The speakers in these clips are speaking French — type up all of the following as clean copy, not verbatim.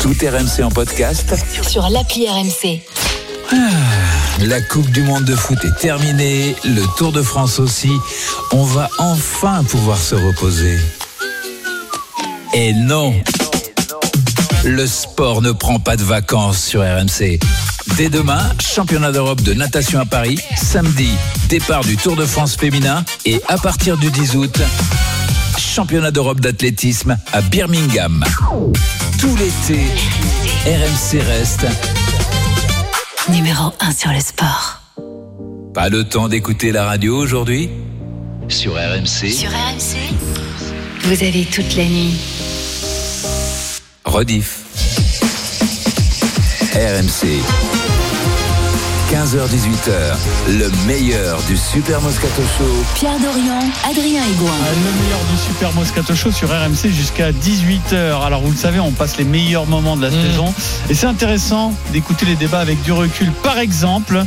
Tout RMC en podcast sur l'appli RMC. La Coupe du Monde de foot est terminée, le Tour de France aussi. On va enfin pouvoir se reposer. Et non, le sport ne prend pas de vacances sur RMC. Dès demain, championnat d'Europe de natation à Paris. Samedi, départ du Tour de France féminin. Et à partir du 10 août, championnat d'Europe d'athlétisme à Birmingham. Tout l'été, RMC reste Numéro 1 sur le sport. Pas le temps d'écouter la radio aujourd'hui? Sur RMC. Sur RMC, vous avez toute la nuit. Rediff. RMC. 15h-18h, le meilleur du Super Moscato Show. Pierre Dorian, Adrien Aigouin. Le meilleur du Super Moscato Show sur RMC jusqu'à 18h. Alors vous le savez, on passe les meilleurs moments de la saison. Et c'est intéressant d'écouter les débats avec du recul. Par exemple,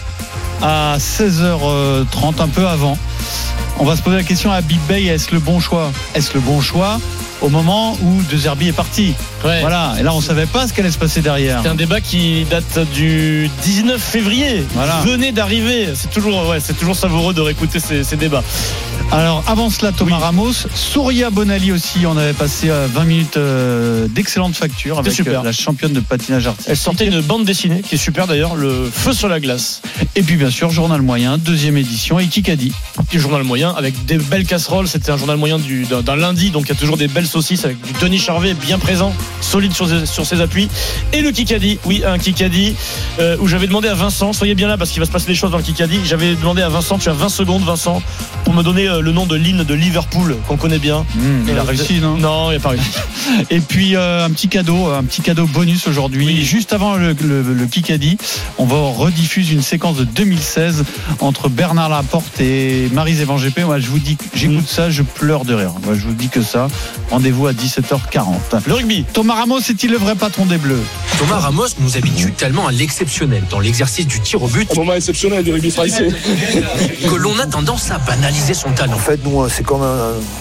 à 16h30, un peu avant, on va se poser la question à Big Bay, est-ce le bon choix? Est-ce le bon choix au moment où De Zerbi est parti? Voilà, et là on ne savait pas ce qu'allait se passer derrière. C'est un débat qui date du 19 février. Voilà. Venez d'arriver. C'est toujours savoureux de réécouter ces débats. Alors avant cela, Thomas Ramos, Souria Bonali aussi, on avait passé 20 minutes d'excellentes factures avec la championne de patinage artistique. Elle sortait une bande dessinée qui est super d'ailleurs, le feu sur la glace. Et puis bien sûr, Journal Moyen, deuxième édition, et Kikadi. Le journal moyen avec des belles casseroles. C'était un journal moyen d'un lundi, donc il y a toujours des belles saucisses avec du Denis Charvet bien présent, solide sur ses appuis. Et le Kikadi, oui, un Kikadi où j'avais demandé à Vincent, soyez bien là parce qu'il va se passer des choses dans le Kikadi. J'avais demandé à Vincent, tu as 20 secondes Vincent, pour me donner le nom de l'hymne de Liverpool qu'on connaît bien. Il a réussi, non? Non, il n'a pas réussi. Et puis un petit cadeau bonus aujourd'hui. Oui. Juste avant le Kikadi, on va rediffuser une séquence de 2016 entre Bernard Laporte et Maryse Evangépé. Moi, je vous dis, j'écoute ça, je pleure de rire. Moi, je vous dis que ça. Rendez-vous à 17h40. Le rugby. Thomas Ramos est-il le vrai patron des Bleus? Thomas Ramos nous habitue tellement à l'exceptionnel dans l'exercice du tir au but. Un moment exceptionnel du rugby français. Que l'on a tendance à banaliser son talent. En fait, nous, c'est comme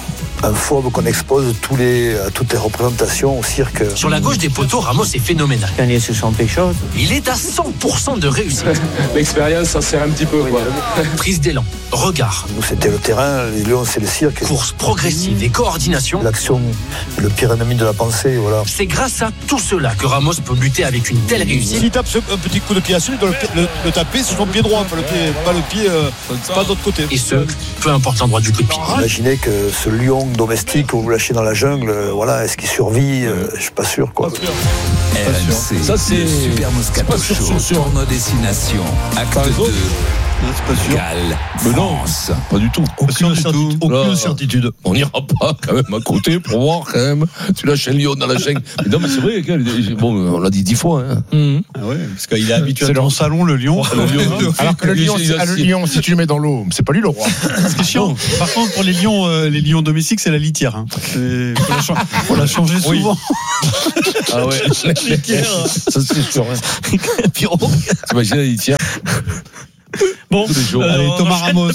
un fourbe qu'on expose à toutes les représentations au cirque. Sur la gauche des poteaux, Ramos est phénoménal. Gagner, ce sont quelque chose. Il est à 100% de réussite. L'expérience, ça sert un petit peu. Quoi. Prise d'élan, regard. Nous, c'était le terrain, les lions, c'est le cirque. Course progressive et coordination. L'action, le pire ennemi de la pensée, voilà. C'est grâce à tout cela que Ramos peut lutter avec une telle réussite. S'il tape un petit coup de pied à celui, il doit le taper sur son pied droit, pas le pied pas de l'autre côté. Et ce, peu importe l'endroit du coup de pied. Imaginez que ce lion domestique que vous lâchez dans la jungle, voilà, est-ce qu'il survit? Je suis pas sûr, quoi. RMC, ça, c'est le Super Moscato Show, tournoi destination, acte 2. C'est pas sûr. Gal, Mais non, France. pas du tout. Aucune certitude. On n'ira pas quand même à côté pour voir quand même. Tu lâches un lion dans la chaîne. Mais non, mais c'est vrai, bon, on l'a dit 10 fois. Hein. Ah ouais, parce qu'il est habitué. C'est leur salon, le lion. Alors que le lion, si tu le mets dans l'eau, c'est pas lui le roi. C'est chiant. Par contre, pour les lions domestiques, c'est la litière. Hein. Faut la changer souvent. Ah ouais. Ça c'est sûr. Pierrot. T'imagines la litière? Bon, Allez, Thomas Ramos.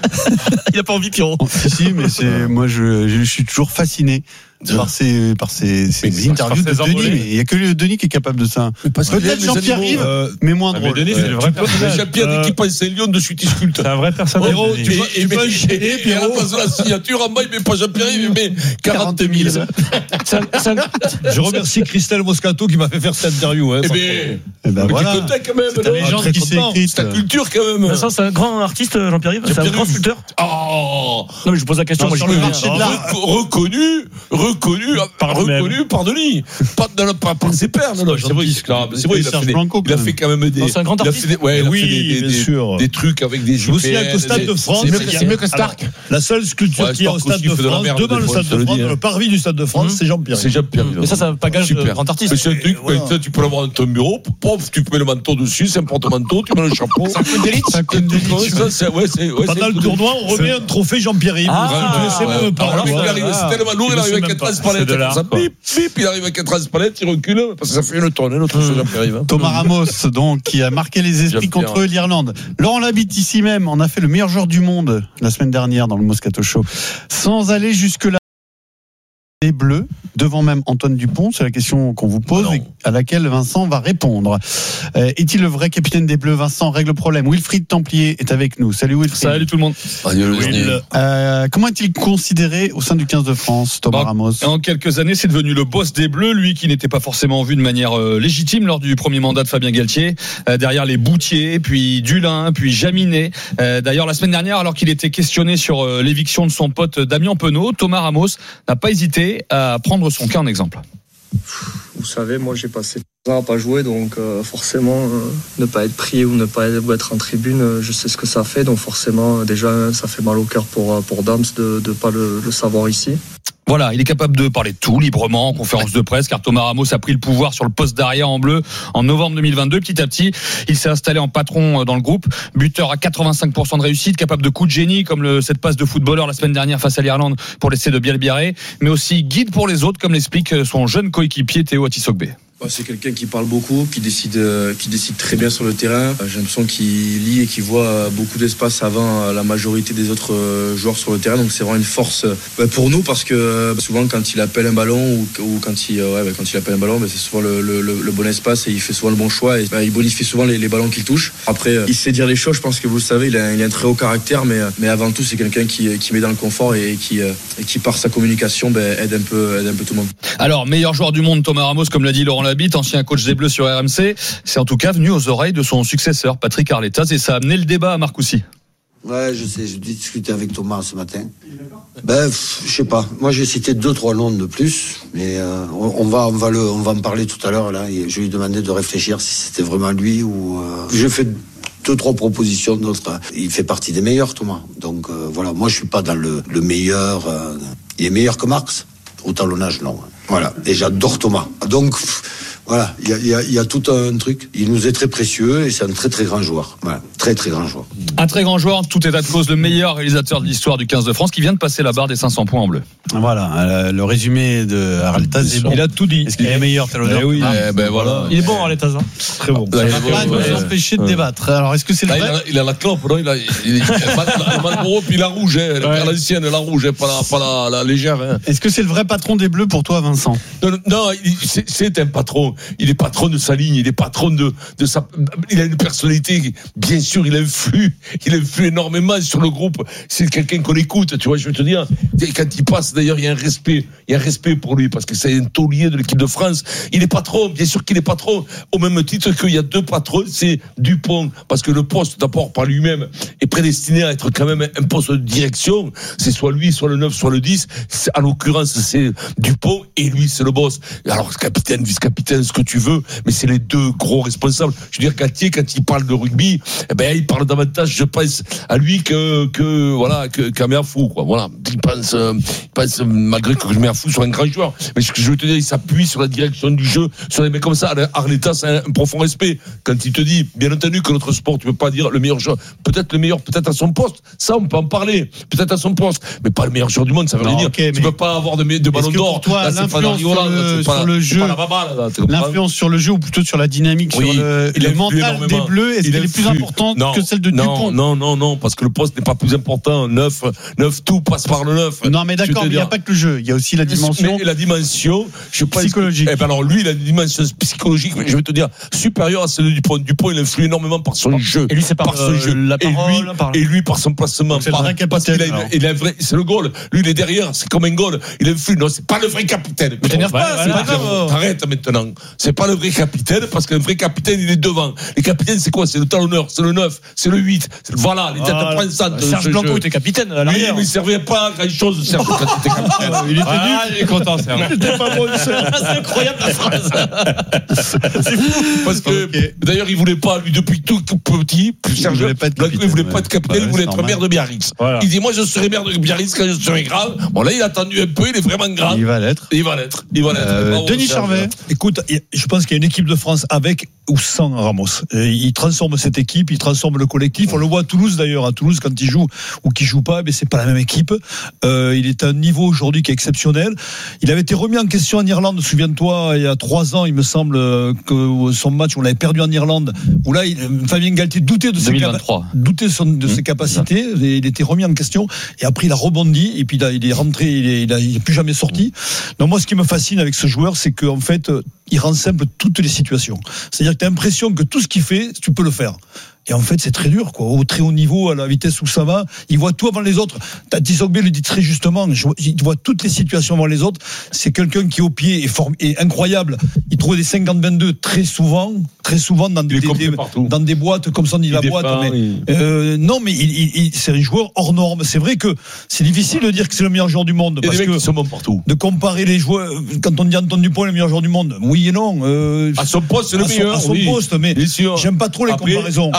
Il n'a pas envie, Pierrot. Si, mais moi, je suis toujours fasciné par ces interviews de Denis. Mais il n'y a que Denis qui est capable de ça. Peut-être Jean-Pierre-Yves, mais moins drôle. Denis, c'est le vrai personnage. Jean-Pierre, dès qu'il pense à un lion, dessus, il sculpte. C'est un vrai personnage. Pierrot, tu vas enchaîner, puis à la place de la signature, en bas, il met pas Jean-Pierre, il met 40 000. Je remercie Christelle Moscato qui m'a fait faire cette interview. Eh ben voilà. Tu quand même, C'est ta légende qui s'est écrite. C'est ta culture quand même. Vincent, c'est un grand artiste, Jean-Pierre-Yves. C'est un grand sculpteur. Oh. Non, mais je pose la question. Sur le marché de l'art. Reconnu par Denis. Pas par ses pairs. Non, c'est vrai, il a fait quand même des. C'est un grand artiste. Oui, bien sûr. Des trucs avec des Je me souviens qu'au Stade de France, c'est mieux que Stark. La seule sculpture qu'il y a au Stade de France, devant le Stade de France, le parvis du Stade de France, c'est Jean-Pierre. C'est Jean-Pierre. Mais ça n'a pas gage de grand artiste. Mais c'est un truc, ça, tu peux l'avoir dans ton bureau, tu peux mettre le manteau dessus, c'est un porte-manteau, tu mets le chapeau. C'est un coup d'élite. Pendant le tournoi, on remet un trophée Jean-Pierre-Yves. C'est tellement lourd, il arrive avec un transpalette. Il arrive avec un transpalette, il recule, parce que ça fait une tonne, notre Jean-Pierre-Yves. Thomas Ramos, donc, qui a marqué les esprits contre l'Irlande. Laurent Labitte, ici même, on a fait le meilleur joueur du monde la semaine dernière dans le Moscato Show. Sans aller jusque-là. des Bleus, devant même Antoine Dupont? C'est la question qu'on vous pose et à laquelle Vincent va répondre. Est-il le vrai capitaine des Bleus? Vincent règle le problème. Wilfried Templier est avec nous. Salut Wilfried. Salut tout le monde. Comment est-il considéré au sein du 15 de France, Thomas Ramos? En quelques années, c'est devenu le boss des Bleus, lui qui n'était pas forcément vu de manière légitime lors du premier mandat de Fabien Galtier. Derrière les Boutier, puis Dulin, puis Jaminet. D'ailleurs, la semaine dernière, alors qu'il était questionné sur l'éviction de son pote Damien Penaud, Thomas Ramos n'a pas hésité à prendre son cas en exemple. Vous savez, moi j'ai passé 2 ans à pas jouer, donc forcément ne pas être pris ou ne pas être en tribune, je sais ce que ça fait, donc forcément déjà ça fait mal au cœur pour Dams de ne pas le savoir ici. Voilà, il est capable de parler de tout librement en conférence de presse, car Thomas Ramos a pris le pouvoir sur le poste d'arrière en bleu en novembre 2022. Petit à petit, il s'est installé en patron dans le groupe, buteur à 85% de réussite, capable de coups de génie comme cette passe de footballeur la semaine dernière face à l'Irlande pour l'essai de Bielbiarré, mais aussi guide pour les autres, comme l'explique son jeune coéquipier Théo Atisogbe. C'est quelqu'un qui parle beaucoup, qui décide très bien sur le terrain. J'ai l'impression qu'il lit et qu'il voit beaucoup d'espace avant la majorité des autres joueurs sur le terrain. Donc c'est vraiment une force pour nous, parce que souvent quand il appelle un ballon ou quand il appelle un ballon, c'est souvent le bon espace et il fait souvent le bon choix et il bonifie souvent les ballons qu'il touche. Après, il sait dire les choses. Je pense que vous le savez, il a un très haut caractère, mais avant tout c'est quelqu'un qui met dans le confort et qui par sa communication aide un peu tout le monde. Alors meilleur joueur du monde, Thomas Ramos, comme l'a dit Laurent Labitte, ancien coach des Bleus sur RMC, c'est en tout cas venu aux oreilles de son successeur Patrick Arletas, et ça a amené le débat à Marcoussi. Ouais, je sais, j'ai discuté avec Thomas ce matin. Je sais pas. Moi, j'ai cité 2-3 noms de plus, mais on va en parler tout à l'heure là. Je lui ai demandé de réfléchir si c'était vraiment lui ou. J'ai fait 2-3 propositions, d'autres. Il fait partie des meilleurs, Thomas. Donc voilà, moi je suis pas dans le meilleur. Il est meilleur que Marx au talonnage, non. Voilà. Et j'adore Thomas. Donc voilà, il y a tout un truc. Il nous est très précieux et c'est un très très grand joueur. Voilà, très très grand joueur. Un très grand joueur, en tout état de cause, le meilleur réalisateur de l'histoire du 15 de France, qui vient de passer la barre des 500 points en bleu. Voilà, le résumé de Arletas est bon. Il a tout dit. Est-ce qu'il est meilleur talonneur? Oui. Voilà. Il est bon, Arletas. Très bon. Ça va pas nous empêcher de débattre. Alors, est-ce que c'est le vrai? Il a la clope, non? Il a la Marlboro, puis la rouge, l'ancienne, la rouge, pas la légère. Est-ce que c'est le vrai patron des Bleus pour toi, Vincent? Non, c'est un patron. Il est patron de sa ligne, il est patron de sa. Il a une personnalité, bien sûr, il influe énormément sur le groupe. C'est quelqu'un qu'on écoute, tu vois, je veux te dire. Quand il passe, d'ailleurs, il y a un respect pour lui, parce que c'est un taulier de l'équipe de France. Il est patron, bien sûr qu'il est patron, au même titre qu'il y a 2 patrons, c'est Dupont, parce que le poste, d'abord, par lui-même, est prédestiné à être quand même un poste de direction. C'est soit lui, soit le 9, soit le 10. En l'occurrence, c'est Dupont, et lui, c'est le boss. Alors, capitaine, vice-capitaine, ce que tu veux, mais c'est les 2 gros responsables. Je veux dire, Galtier, quand il parle de rugby, il parle davantage, je pense, à lui qu'à Merfou, quoi. Voilà. Il pense, malgré que Merfou soit un grand joueur. Mais ce que je veux te dire, il s'appuie sur la direction du jeu, sur des mecs comme ça. Arletas a un profond respect. Quand il te dit, bien entendu, que notre sport, tu peux pas dire le meilleur joueur. Peut-être le meilleur, peut-être à son poste. Ça, on peut en parler. Peut-être à son poste. Mais pas le meilleur joueur du monde, ça veut rien dire. Okay, tu peux pas avoir de ballon d'or. Toi, là, l'influence sur le jeu, l'influence sur le jeu, ou plutôt sur la dynamique, sur le mental des Bleus, est-ce qu'elle est plus importante que celle de Dupont? Non, parce que le poste n'est pas plus important. 9, tout passe par le 9. Non, mais d'accord, mais il n'y a pas que le jeu, il y a aussi la dimension. Mais la dimension, je pense, psychologique. Alors lui, il a une dimension psychologique, je vais te dire, supérieure à celle de Dupont. Dupont, il influe énormément par son jeu. Et lui, c'est par son jeu. La parole, et lui, par son placement. C'est le vrai capitaine. C'est le goal. Lui, il est derrière, c'est comme un goal. Il influe. Non, c'est pas le vrai capitaine. Mais t'énerve pas, c'est pas grave. Arrête maintenant. C'est pas le vrai capitaine, parce qu'un vrai capitaine, il est devant. Les capitaines, c'est quoi? C'est le talonneur, c'est le 9, c'est le 8. Voilà, les têtes pensantes. Serge Blanco était capitaine à l'arrière. Oui, mais il servait pas à grand chose, Serge, quand il était capitaine. Il est content, Serge. Il était pas bon, c'est incroyable la phrase. C'est fou. Parce que, d'ailleurs, il voulait pas, lui, depuis tout petit, Serge, il voulait pas être capitaine, il voulait être maire de Biarritz. Il dit, moi, je serai maire de Biarritz quand je serai grave. Bon, là, il a attendu un peu, il est vraiment grave. Il va l'être. Denis Charvet. Écoute, je pense qu'il y a une équipe de France avec ou sans Ramos. Il transforme cette équipe, il transforme le collectif. On le voit à Toulouse d'ailleurs. À Toulouse, quand il joue ou qu'il joue pas, mais c'est pas la même équipe. Il est à un niveau aujourd'hui qui est exceptionnel. Il avait été remis en question en Irlande. Souviens-toi, il y a 3 ans, il me semble que son match, on l'avait perdu en Irlande. Où là, Fabien Galtier doutait de ses capacités. Et il était remis en question. Et après, il a rebondi. Et puis il est rentré. Il est plus jamais sorti. Donc moi, ce qui me fascine avec ce joueur, c'est qu'en fait, il rend simple toutes les situations. C'est-à-dire que tu as l'impression que tout ce qu'il fait, tu peux le faire. Et en fait, c'est très dur, quoi. Au très haut niveau, à la vitesse où ça va, il voit tout avant les autres. Tati Sogbe le dit très justement. Il voit toutes les situations avant les autres. C'est quelqu'un qui, au pied, est incroyable. Il trouve des 50-22 très souvent dans des boîtes comme ça, on dit la boîte. Non, mais c'est un joueur hors norme. C'est vrai que c'est difficile de dire que c'est le meilleur joueur du monde. Parce que sont bons partout. De comparer les joueurs, quand on dit Antoine Dupont est le meilleur joueur du monde, oui et non. À son poste, c'est le meilleur. À son poste, mais j'aime pas trop les comparaisons.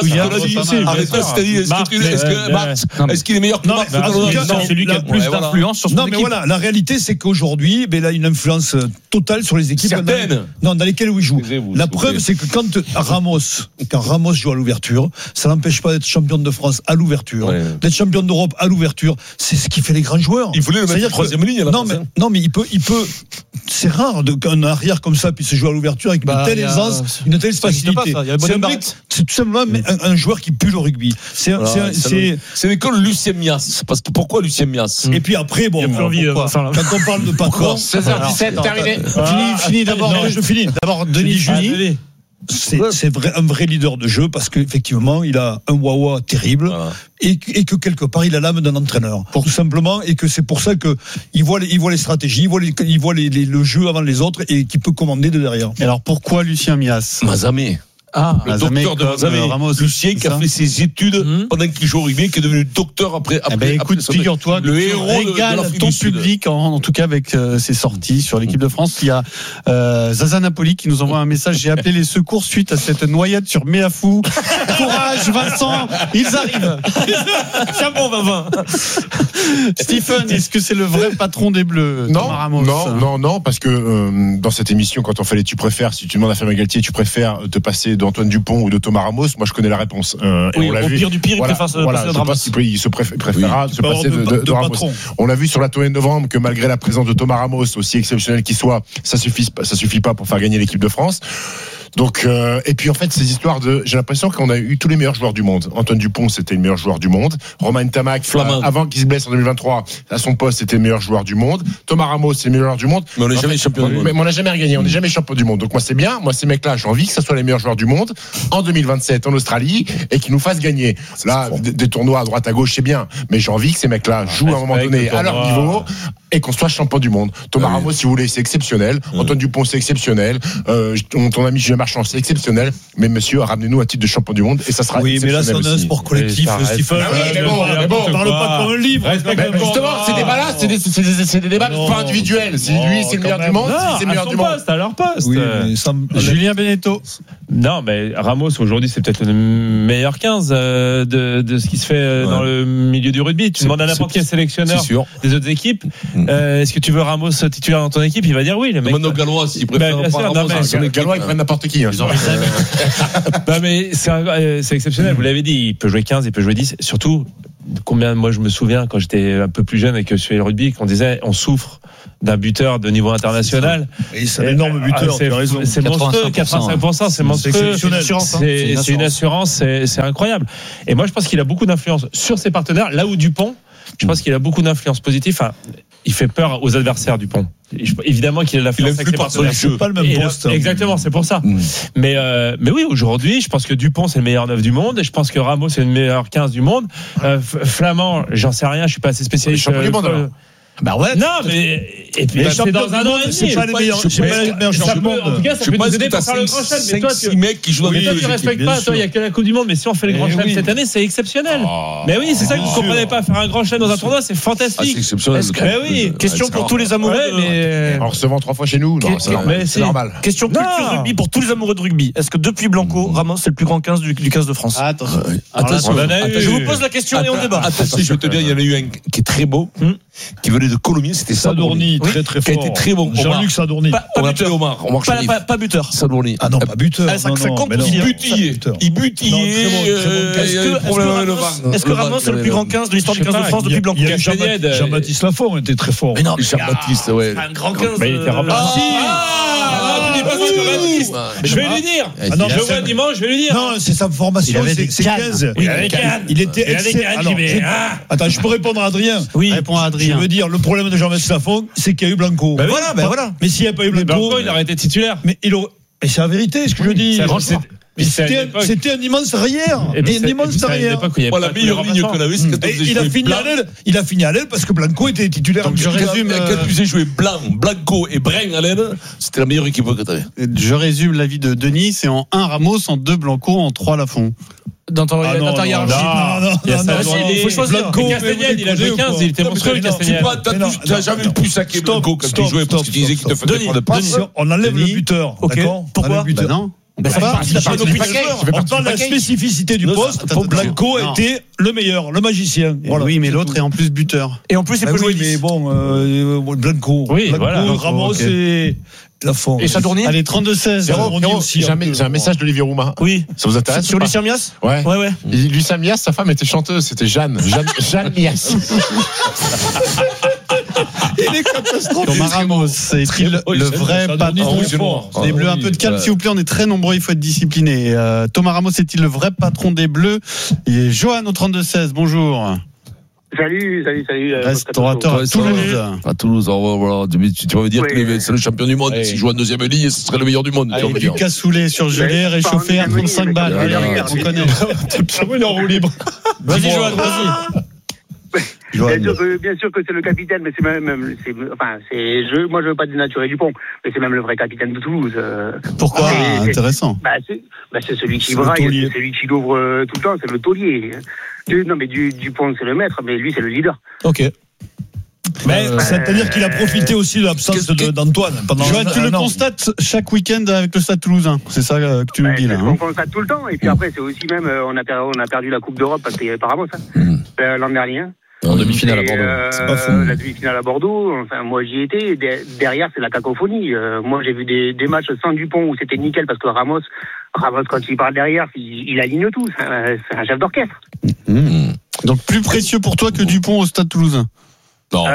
Est-ce qu'il est meilleur que Marc? C'est lui qui a le plus d'influence sur son équipe. Non, mais voilà, la réalité, c'est qu'aujourd'hui, il a une influence totale sur les équipes dans lesquelles il joue. La preuve, c'est que quand Ramos joue à l'ouverture, ça n'empêche pas d'être champion de France à l'ouverture, d'être champion d'Europe à l'ouverture. C'est ce qui fait les grands joueurs. Il voulait le mettre en troisième ligne. Non, mais il peut. C'est rare qu'un arrière comme ça puisse jouer à l'ouverture avec une telle aisance, une telle facilité. C'est tout simplement un joueur qui pue le rugby. C'est l'école Lucien Mias. Parce que pourquoi Lucien Mias? Et puis après, bon, quand on parle de patron, 16h17, terminé. Fini d'abord. Je finis. D'abord, Denis Juny. C'est un vrai leader de jeu parce qu'effectivement il a un wawa terrible et que quelque part il a l'âme d'un entraîneur tout simplement, et que c'est pour ça que il voit les stratégies, il voit le jeu avant les autres et qu'il peut commander de derrière. Et alors pourquoi Lucien Mias? Mazamé. Le docteur de Mazamé, Lucien qui a fait ses études pendant qu'il joue au rugby, qui est devenu docteur après. Écoute, figure-toi, le héros régale ton public, en tout cas avec ses sorties sur l'équipe de France. Il y a Zaza Napoli qui nous envoie un message. J'ai appelé les secours suite à cette noyade sur Méafou. Courage, Vincent, ils arrivent. C'est bon, Vincent. Stephen, est-ce que c'est le vrai patron des Bleus? Non, parce que dans cette émission, quand on fait les tu préfères, si tu demandes à Fabien Galtier, tu préfères te passer d'Antoine Dupont ou de Thomas Ramos, moi je connais la réponse. Oui, au pire du pire, il préfère se passer de Ramos. Il se préférera se passer de Ramos. On l'a vu sur la tournée de novembre que malgré la présence de Thomas Ramos, aussi exceptionnel qu'il soit, ça suffit pas pour faire gagner l'équipe de France. Donc et puis en fait ces histoires j'ai l'impression qu'on a eu tous les meilleurs joueurs du monde. Antoine Dupont c'était le meilleur joueur du monde. Romain Ntamak avant qu'il se blesse en 2023 à son poste c'était le meilleur joueur du monde. Thomas Ramos c'est le meilleur joueur du monde. Mais on n'est jamais champion du monde. Mais on n'a jamais gagné, on n'est jamais champion du monde. Donc moi c'est bien, moi ces mecs-là j'ai envie que ça soit les meilleurs joueurs du monde en 2027 en Australie et qu'ils nous fassent gagner. Là des tournois à droite à gauche c'est bien, mais j'ai envie que ces mecs-là jouent à un moment donné à leur niveau et qu'on soit champion du monde. Thomas Ramos si vous voulez c'est exceptionnel. Antoine Dupont c'est exceptionnel. Ton ami Julien Marchand c'est exceptionnel, mais monsieur, ramenez-nous un titre de champion du monde et ça sera exceptionnel. Oui, mais là, c'est un sport collectif, Stephen. Mais bon, on parle pas comme un livre. Justement, ces débats-là, c'est des débats pas individuels. Si lui, c'est le meilleur du monde, si c'est le meilleur du monde. À leur poste. Julien Beneteau. Non, mais Ramos, aujourd'hui, c'est peut-être le meilleur 15 de ce qui se fait dans le milieu du rugby. Tu demandes à n'importe quel sélectionneur des autres équipes, est-ce que tu veux Ramos titulaire dans ton équipe? Il va dire oui. Le mec. Demande aux Gallois s'ils préfèrent pas Ramos. Les Gallois, ils prennent n'importe qui. Non, mais c'est exceptionnel. Vous l'avez dit, il peut jouer 15, il peut jouer 10. Surtout, moi je me souviens quand j'étais un peu plus jeune et que je suivais le rugby, qu'on disait on souffre d'un buteur de niveau international. Et c'est un énorme buteur, tu as raison. C'est monstrueux, 85%, c'est monstrueux. C'est une assurance, c'est incroyable. Et moi je pense qu'il a beaucoup d'influence sur ses partenaires, là où Dupont, je pense qu'il a beaucoup d'influence positive. Enfin, il fait peur aux adversaires, Dupont. Évidemment qu'il a l'influence avec ses partenaires. C'est pas le même poste. Exactement, c'est pour ça. Mais oui, aujourd'hui, je pense que Dupont c'est le meilleur 9 du monde et je pense que Ramos c'est le meilleur 15 du monde. Flamand, j'en sais rien, je suis pas assez spécialiste. Bah ouais. Non, mais et puis c'est dans un an et demi. C'est pas les meilleurs champions du monde. En tout cas, ça peut nous aider pour faire le grand chelem. Mais toi, 5-6 mecs qui jouent dans les deux équipes. Tu respectes pas. Toi, il y a que la Coupe du Monde, mais si on fait le grand chelem cette année, c'est exceptionnel. Mais oui, c'est ça que vous comprenez pas. Faire un grand chelem dans un tournoi, c'est fantastique. C'est exceptionnel. Mais oui. Question pour tous les amoureux. En recevant 3 fois chez nous, c'est normal. Question culture rugby pour tous les amoureux de rugby. Est-ce que depuis Blanco, Ramos c'est le plus grand 15 du 15 de France? Attention. Je vous pose la question et on débat. Attention, je vais te dire, il y en a eu un qui est très beau, qui venait de Colomiers, c'était Sadorni. très très qui a fort. été très bon. Jean-Luc Sadourny. On l'appelait Omar Sharif. Pas buteur. Sadourny. Ah non, pas buteur. Ça non, compte mais non. aussi, hein. Il butillait. Est-ce que Ramos est le plus grand 15 de l'histoire du 15 de France depuis Blanco? Il y a Jean-Baptiste Lafont était très fort. Mais non, Jean-Baptiste, ouais. Un grand 15. Mais il était remplacé. Je vais lui dire. Ah non, je vois dimanche, je vais lui dire. Non, c'est sa formation, c'est 15. Il était excellent. Attends, je peux répondre à Adrien. Oui, réponds à Adrien. Je veux dire, le problème de Jean-Baptiste Lafont, c'est qu'il y a eu Blanco. Ben voilà. Mais s'il n'y avait pas eu Blanco, il aurait été titulaire. Mais c'est la vérité, ce que je dis. C'était un immense arrière. Un immense arrière. La meilleure ligne qu'on avait, c'est quand il a fini à l'aile parce que Blanco était titulaire. Donc je résume. Quand tu faisais jouer Blanco et Brun à l'aile, c'était la meilleure équipe que tu avais. Je résume l'avis de Denis. C'est en 1 Ramos, en 2 Blanco, en 3 Lafont. Dans ta hiérarchie. Il faut choisir. Castagnède, il a joué 15, il était monstrueux, Castagnède. Tu n'as jamais le plus saqué Blanco quand tu jouais parce que tu disais qu'il te faisait pas de passe. On enlève le buteur. D'accord. Pourquoi? Non. On parle de la spécificité du poste. Blanco était le meilleur, le magicien. Oui, mais l'autre est en plus buteur. Et en plus, il peut jouer 10. Mais bon, Blanco. Ramos et Lafont. Et Sadourny. Allez, 32-16. J'ai un message d'Olivier Roumain. Oui. Ça vous intéresse? Sur Lucien Mias? Ouais. Ouais. Lucien Mias, sa femme était chanteuse. C'était Jeanne Mias. Il est catastrophique. Thomas Ramos, est-il le vrai patron des Bleus? Un peu de calme, s'il vous plaît. On est très nombreux. Il faut être discipliné. Thomas Ramos, est-il le vrai patron des Bleus? Et Johan au 32-16. Bonjour. Salut. Restaurateur à Toulouse. À Toulouse, voilà. Tu vas me dire que c'est le champion du monde. S'il joue en deuxième ligne, ce serait le meilleur du monde. Avec du cassoulet surgelé, réchauffé à 35 balles. On connaît. Il est en roue libre. Vas-y, Johan, vas-y. Bien sûr que c'est le capitaine, mais c'est moi je veux pas dénaturer Dupont, mais c'est même le vrai capitaine de Toulouse. Pourquoi? Intéressant. C'est celui qui braille, c'est celui qui l'ouvre tout le temps, c'est le taulier. Non, mais Dupont c'est le maître, mais lui c'est le leader. Ok. Mais c'est-à-dire qu'il a profité aussi de l'absence d'Antoine. Johan, tu le constates chaque week-end avec le Stade Toulousain. C'est ça que tu nous dis là. On constate tout le temps. Et puis après, c'est aussi même, on a perdu la Coupe d'Europe parce qu'il y avait pas Ramos l'an dernier. En demi-finale à Bordeaux. C'est pas fou. La demi-finale à Bordeaux, enfin, moi j'y étais. Derrière, c'est la cacophonie. Moi, j'ai vu des matchs sans Dupont où c'était nickel parce que Ramos, quand il parle derrière, il aligne tout. C'est un chef d'orchestre. Donc plus précieux pour toi que Dupont au Stade Toulousain? Non.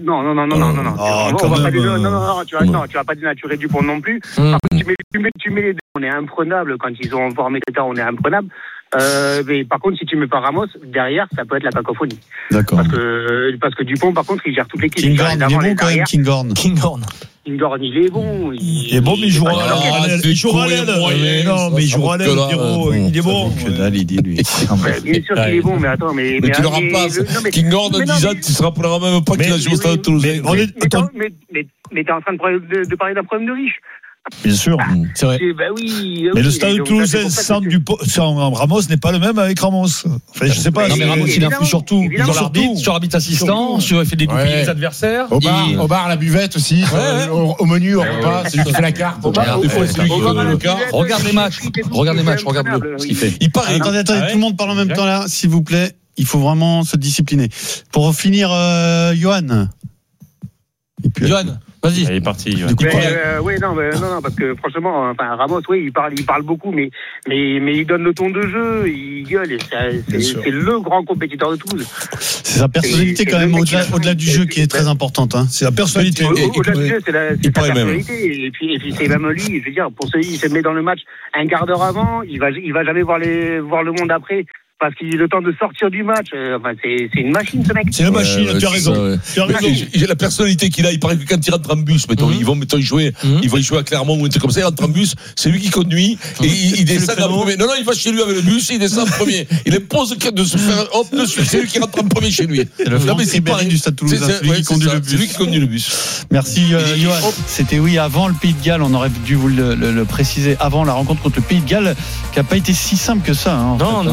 Tu vas pas dénaturer Dupont non plus. Par contre, tu mets les deux. On est imprenable quand ils ont formé l'état, on est imprenable. Mais par contre, si tu mets pas Ramos, derrière, ça peut être la cacophonie. D'accord. Parce que Dupont, par contre, il gère toute l'équipe. Kinghorn, il est bon quand même, Kinghorn, il est bon. Il est bon, mais il jouera à l'aile. Il jouera à l'aile. Non, mais il jouera à l'aile, il est bon. Que dalle, il dit, lui. Bien sûr qu'il est bon, mais attends, mais tu le remplaces. Kinghorn, en 10 ans, tu ne se rappelleras même pas qu'il a joué au Stade Toulousain. Mais t'es en train de parler d'un problème de riche. Bien sûr, c'est vrai. Mais le Stade Toulousain sans Ramos n'est pas le même avec Ramos. Enfin, je sais pas. Non, mais Ramos, il influe surtout sur l'arbitre, sur l'arbitre assistant, il fait dégoupiller les adversaires. Au bar, la buvette aussi. Au menu, au repas, c'est lui qui fait la carte. Regarde les matchs, regarde ce qu'il fait. Il paraît. Attendez, tout le monde parle en même temps là, s'il vous plaît. Il faut vraiment se discipliner. Pour finir, Johan. Johan, vas-y. Il est parti. Non, parce que franchement, Ramos, il parle beaucoup, mais il donne le ton de jeu, il gueule, et c'est le grand compétiteur de Toulouse. C'est sa personnalité quand même, au-delà du jeu qui est très importante. C'est la personnalité. Au-delà du jeu, c'est sa personnalité, et puis c'est même lui, je veux dire, pour celui qui se met dans le match un quart d'heure avant, il va jamais voir le monde après. Parce qu'il a le temps de sortir du match. C'est une machine, ce mec. C'est une machine, tu as raison. J'ai la personnalité qu'il a. Il paraît que quand il rentre en bus, ils vont y jouer à Clermont ou un truc comme ça. Il rentre en bus, c'est lui qui conduit. Et il descend en premier. Non, il va chez lui avec le bus, il descend en premier. Il impose de se faire dessus. C'est lui qui rentre en premier chez lui. C'est pareil du Stade Toulousain. C'est lui qui conduit le bus. Merci, Johan. C'était avant le Pays de Galles. On aurait dû vous le préciser avant la rencontre contre le Pays de Galles, qui n'a pas été si simple que ça. Non, mais Thomas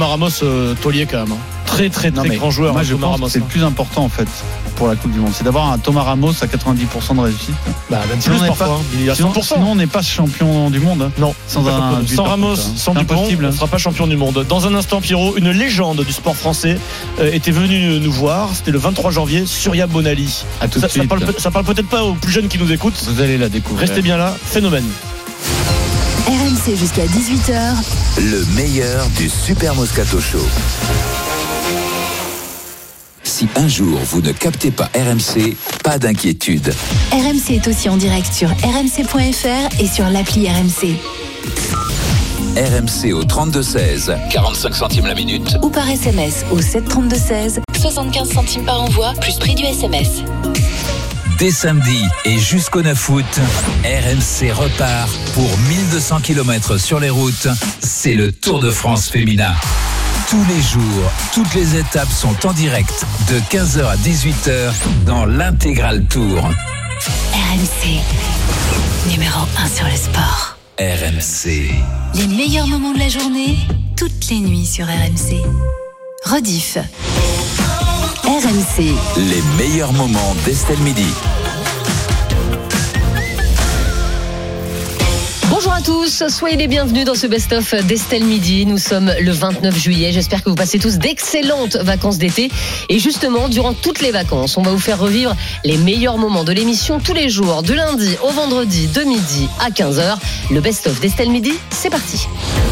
Thomas Ramos, taulier quand même. Très grand joueur. Moi, je Thomas pense Ramos. que c'est le plus important en fait pour la Coupe du Monde, c'est d'avoir un Thomas Ramos à 90% de réussite. Sinon, il est à 100%. Sinon, on n'est pas champion du monde. Non, sans Ramos, sans Dupont, on ne sera pas champion du monde. Dans un instant, Pierrot, une légende du sport français était venue nous voir. C'était le 23 janvier, Surya Bonali. Ça parle peut-être pas aux plus jeunes qui nous écoutent. Vous allez la découvrir. Restez bien là, phénomène. RMC jusqu'à 18h. Le meilleur du Super Moscato Show. Si un jour vous ne captez pas RMC, pas d'inquiétude. RMC est aussi en direct sur rmc.fr et sur l'appli RMC. RMC au 32-16, 45 centimes la minute. Ou par SMS au 732-16, 75 centimes par envoi, plus prix du SMS. Dès samedi et jusqu'au 9 août, RMC repart pour 1200 km sur les routes. C'est le Tour de France féminin. Tous les jours, toutes les étapes sont en direct de 15h à 18h dans l'intégral Tour. RMC, numéro 1 sur le sport. RMC. Les meilleurs moments de la journée, toutes les nuits sur RMC. Rediff. RMC. Les meilleurs moments d'Estelle Midi. Bonjour à tous, soyez les bienvenus dans ce best-of d'Estelle Midi. Nous sommes le 29 juillet, j'espère que vous passez tous d'excellentes vacances d'été. Et justement, durant toutes les vacances, on va vous faire revivre les meilleurs moments de l'émission tous les jours, de lundi au vendredi, de midi à 15h. Le best-of d'Estelle Midi, c'est parti.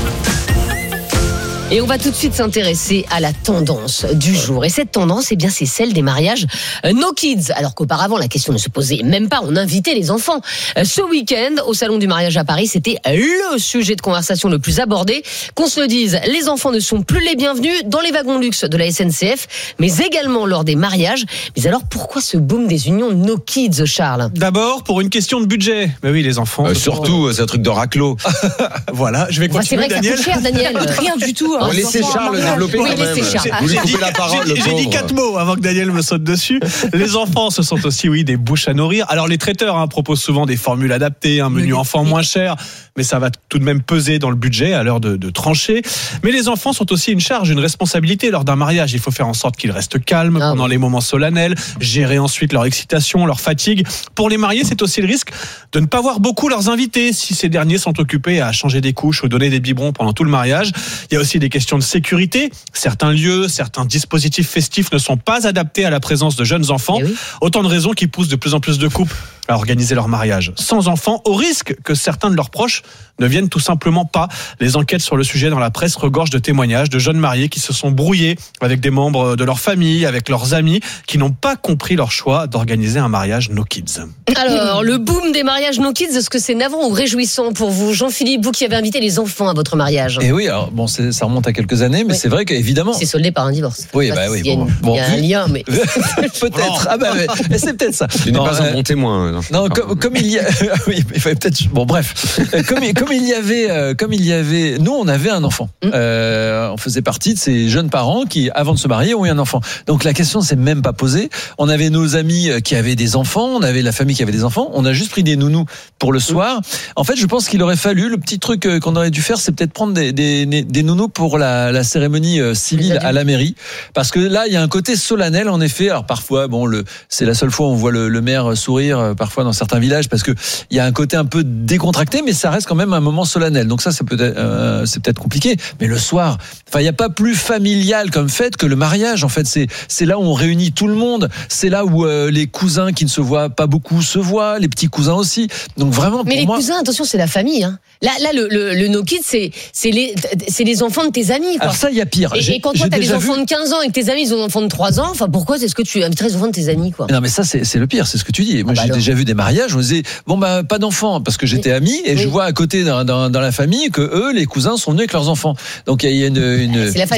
Et on va tout de suite s'intéresser à la tendance du jour. Et cette tendance, eh bien, c'est celle des mariages no kids. Alors qu'auparavant, la question ne se posait même pas. On invitait les enfants. Ce week-end, au Salon du mariage à Paris, c'était le sujet de conversation le plus abordé. Qu'on se le dise, les enfants ne sont plus les bienvenus dans les wagons luxe de la SNCF, mais également lors des mariages. Mais alors, pourquoi ce boom des unions no kids, Charles ? D'abord, pour une question de budget. Mais oui, les enfants. Surtout, c'est un truc de raclo. Voilà, je vais continuer, Daniel. C'est vrai que ça coûte cher, Daniel. Rien du tout. On laissez Charles développer quand même. Vous lui coupez la parole, le J'ai dit 4 mots avant que Daniel me saute dessus. Les enfants, ce sont aussi, oui, des bouches à nourrir. Alors, les traiteurs proposent souvent des formules adaptées, un menu enfant moins cher, mais ça va tout de même peser dans le budget à l'heure de trancher. Mais les enfants sont aussi une charge, une responsabilité lors d'un mariage. Il faut faire en sorte qu'ils restent calmes pendant les moments solennels, gérer ensuite leur excitation, leur fatigue. Pour les mariés, c'est aussi le risque de ne pas voir beaucoup leurs invités si ces derniers sont occupés à changer des couches ou donner des biberons pendant tout le mariage. Il y a aussi des questions de sécurité. Certains lieux, certains dispositifs festifs ne sont pas adaptés à la présence de jeunes enfants. Autant de raisons qui poussent de plus en plus de couples à organiser leur mariage sans enfants, au risque que certains de leurs proches ne viennent tout simplement pas. Les enquêtes sur le sujet dans la presse regorgent de témoignages de jeunes mariés qui se sont brouillés avec des membres de leur famille, avec leurs amis, qui n'ont pas compris leur choix d'organiser un mariage no kids. Alors, le boom des mariages no kids, est-ce que c'est navrant ou réjouissant pour vous, Jean-Philippe, vous qui avez invité les enfants à votre mariage ? Et oui, alors bon, ça remonte à quelques années, mais c'est vrai qu'évidemment. C'est soldé par un divorce. Oui, bah oui. Il y a un lien, mais peut-être. Ah bah, mais c'est peut-être ça. Tu n'es pas un bon témoin. Non, comme il y a, oui, il fallait peut-être. Bon, bref, comme il y avait, nous, on avait un enfant. On faisait partie de ces jeunes parents qui, avant de se marier, ont eu un enfant. Donc la question s'est même pas posée. On avait nos amis qui avaient des enfants, on avait la famille qui avait des enfants. On a juste pris des nounous pour le soir. En fait, je pense qu'il aurait fallu, le petit truc qu'on aurait dû faire, c'est peut-être prendre des nounous pour la cérémonie civile à la mairie, parce que là, il y a un côté solennel, en effet. Alors parfois, bon, c'est la seule fois où on voit le maire sourire, parfois dans certains villages, parce que il y a un côté un peu décontracté, mais ça reste quand même un moment solennel. Donc ça, c'est peut-être compliqué. Mais le soir, enfin, il n'y a pas plus familial comme fête que le mariage. En fait, c'est là où on réunit tout le monde. C'est là où les cousins qui ne se voient pas beaucoup se voient, les petits cousins aussi. Donc vraiment, pour mais les moi, cousins, attention, c'est la famille. Hein. Là, le no kids, c'est les enfants de tes amis. Quoi. Alors ça, il y a pire. Et quand toi, t'as des enfants de 15 ans et que tes amis, ils ont des enfants de 3 ans, enfin, pourquoi est-ce que tu inviterais les enfants de tes amis, quoi ? Non, mais ça, c'est le pire, c'est ce que tu dis. Moi, j'ai déjà vu des mariages où on disait, bon, bah, pas d'enfants, parce que j'étais ami, et je vois à côté dans la famille que eux, les cousins, sont venus avec leurs enfants. Donc, il y a une... C'est la famille.